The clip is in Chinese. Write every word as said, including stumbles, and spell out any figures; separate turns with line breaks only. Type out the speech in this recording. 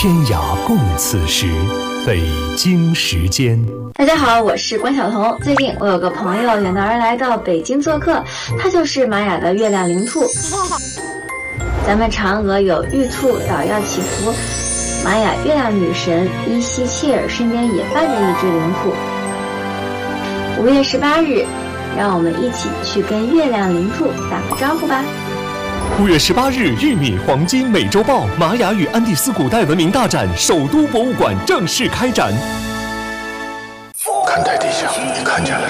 天涯共此时，北京时间。
大家好，我是关晓彤。最近我有个朋友远道而来到北京做客，他就是玛雅的月亮灵兔。咱们嫦娥有玉兔捣药祈福，玛雅月亮女神伊西切尔身边也伴着一只灵兔。五月十八日，让我们一起去跟月亮灵兔打个招呼吧。
五月十八日，玉米黄金美洲豹玛雅与安第斯古代文明大展首都博物馆正式开展。
看台地下，你看见了